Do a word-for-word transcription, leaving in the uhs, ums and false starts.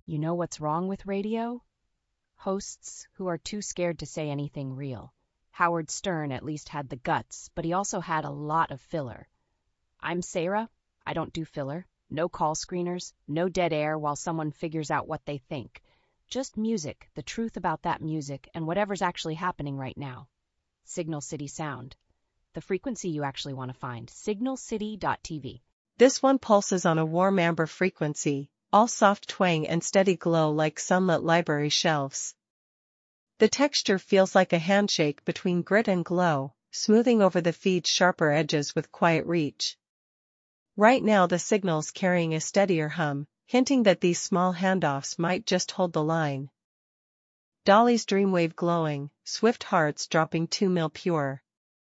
You know what's wrong with radio? Hosts who are too scared to say anything real. Howard Stern at least had the guts, but he also had a lot of filler. I'm Sarah. I don't do filler. No call screeners, no dead air while someone figures out what they think. Just music, the truth about that music, and whatever's actually happening right now. Signal City Sound. The frequency you actually want to find, signal city dot t v. This one pulses on a warm amber frequency, all soft twang and steady glow like sunlit library shelves. The texture feels like a handshake between grit and glow, smoothing over the feed's sharper edges with quiet reach. Right now the signal's carrying a steadier hum, hinting that these small handoffs might just hold the line. Dolly's Dreamwave glowing, swift hearts dropping two mil pure.